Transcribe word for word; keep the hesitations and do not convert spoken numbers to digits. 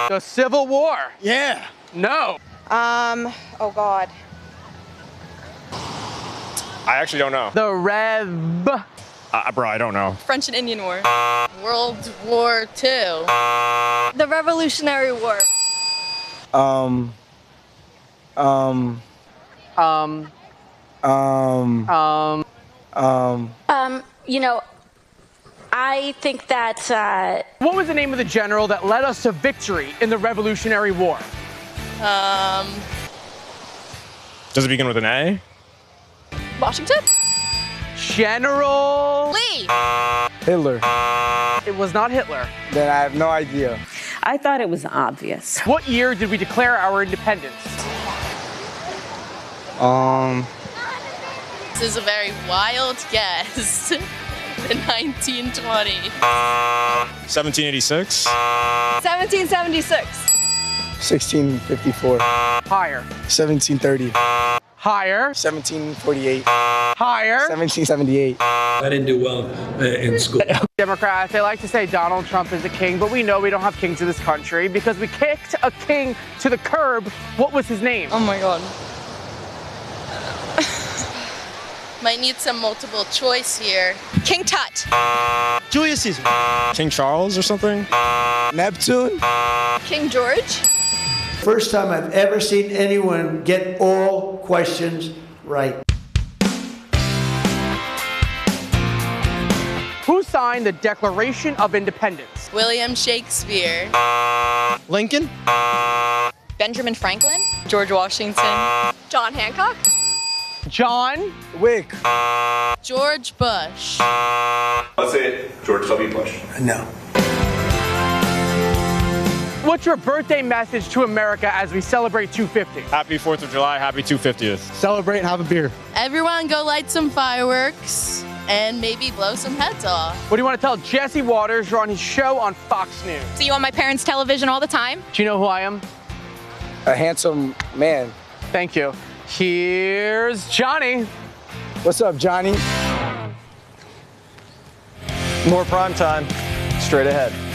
The Civil War. Yeah. No. Um, oh God. I actually don't know. The Rev. Uh, bro, I don't know. French and Indian War. World War Two. The Revolutionary War. Um. Um. Um. Um. Um. Um. Um, you know, I think that, uh... What was the name of the general that led us to victory in the Revolutionary War? Um, Does it begin with an A? Washington? General... Lee! Hitler. It was not Hitler. Then I have no idea. I thought it was obvious. What year did we declare our independence? Um. This is a very wild guess. The nineteen twenty. seventeen eighty-six? seventeen seventy-six. sixteen fifty-four. Higher. seventeen thirty. Higher. seventeen forty-eight. Higher. seventeen seventy-eight. I didn't do well uh, in school. Democrats, they like to say Donald Trump is a king, but we know we don't have kings in this country because we kicked a king to the curb. What was his name? Oh my God. Might need some multiple choice here. King Tut. Julius Caesar. King Charles or something? Neptune. King George. First time I've ever seen anyone get all questions right. Who signed the Declaration of Independence? William Shakespeare. Lincoln. Benjamin Franklin. George Washington. John Hancock. John Wick. George Bush. Let's say George W. Bush. No. What's your birthday message to America as we celebrate two fifty? Happy fourth of July, happy two fiftieth. Celebrate and have a beer. Everyone go light some fireworks and maybe blow some heads off. What do you want to tell Jesse Waters? You're on his show on Fox News. See you on my parents' television all the time? Do you know who I am? A handsome man. Thank you. Here's Johnny. What's up, Johnny? More prime time, straight ahead.